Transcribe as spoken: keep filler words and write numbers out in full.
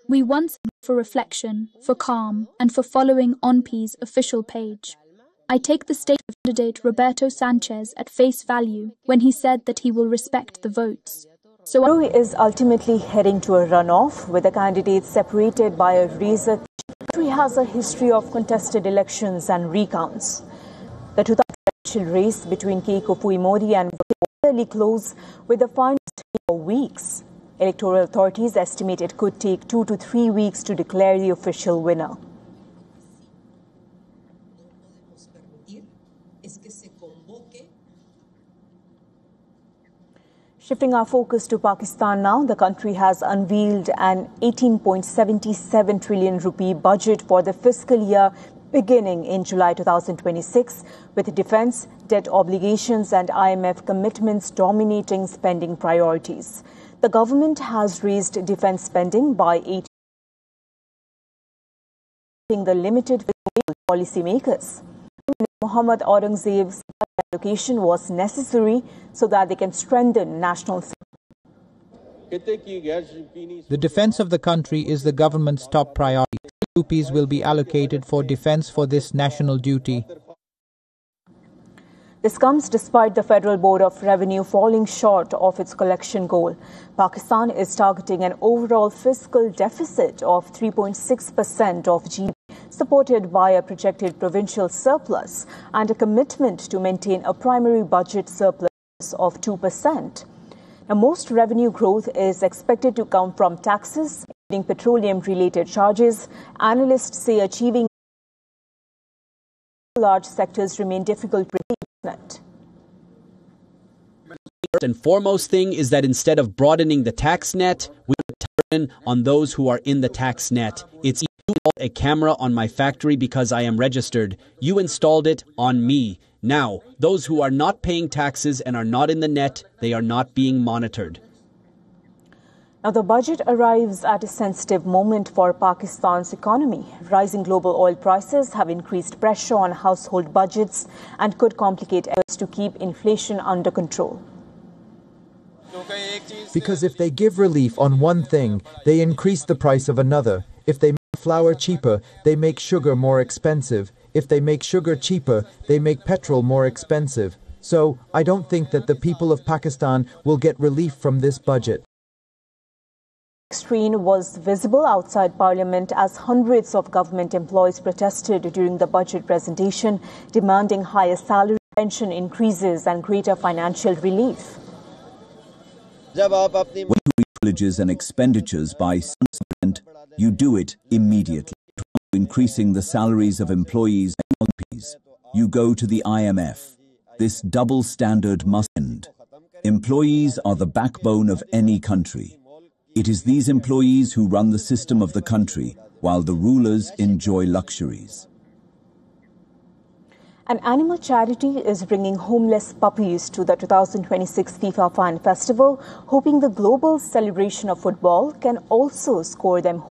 We once asked for reflection, for calm, and for following O N P's official page. I take the statement of candidate Roberto Sanchez at face value when he said that he will respect the votes. So Peru is ultimately heading to a runoff with the candidates separated by a razor. The country has a history of contested elections and recounts. The two thousand presidential race between Keiko Fujimori and nearly close with the final for weeks. Electoral authorities estimate it could take two to three weeks to declare the official winner. Shifting our focus to Pakistan now, the country has unveiled an eighteen point seven seven trillion rupee budget for the fiscal year beginning in July two thousand twenty-six, with defence, debt obligations and I M F commitments dominating spending priorities. The government has raised defence spending by eight percent, the limited policymakers. Muhammad Aurangzeb's allocation was necessary so that they can strengthen national security. The defence of the country is the government's top priority. Rupees will be allocated for defence for this national duty. This comes despite the Federal Board of Revenue falling short of its collection goal. Pakistan is targeting an overall fiscal deficit of three point six percent of G D P, supported by a projected provincial surplus and a commitment to maintain a primary budget surplus of two percent. Now, most revenue growth is expected to come from taxes, including petroleum-related charges. Analysts say achieving large sectors remain difficult to predict. First and foremost thing is that instead of broadening the tax net, we turn on those who are in the tax net. It's you installed a camera on my factory because I am registered. You installed it on me. Now, those who are not paying taxes and are not in the net, they are not being monitored. Now, the budget arrives at a sensitive moment for Pakistan's economy. Rising global oil prices have increased pressure on household budgets and could complicate efforts to keep inflation under control. Because if they give relief on one thing, they increase the price of another. If they make flour cheaper, they make sugar more expensive. If they make sugar cheaper, they make petrol more expensive. So, I don't think that the people of Pakistan will get relief from this budget. Strain was visible outside Parliament as hundreds of government employees protested during the budget presentation, demanding higher salary, pension increases and greater financial relief. When you reach privileges and expenditures by some percent, you do it immediately. Increasing the salaries of employees and M Ps, you go to the I M F. This double standard must end. Employees are the backbone of any country. It is these employees who run the system of the country, while the rulers enjoy luxuries. An animal charity is bringing homeless puppies to the two thousand twenty-six FIFA Fan Festival, hoping the global celebration of football can also score them